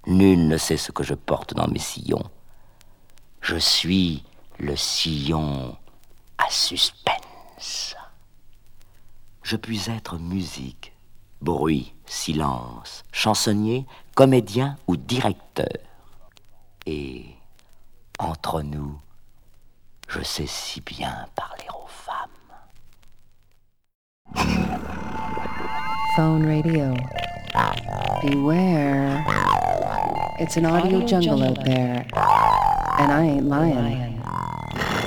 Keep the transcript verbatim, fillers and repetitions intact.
Nul ne sait ce que je porte dans mes sillons. Je suis le sillon à suspense. Je puis être musique, bruit, silence, chansonnier, comédien ou directeur. Et entre nous, je sais si bien parler aux femmes. Phone radio. Beware. It's an audio jungle out there. And I ain't lying.